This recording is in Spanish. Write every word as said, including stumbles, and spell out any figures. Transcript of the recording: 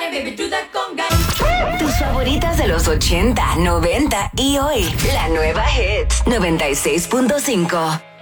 Tus favoritas de los ochenta, noventa y hoy. La nueva Hits noventa y seis punto cinco.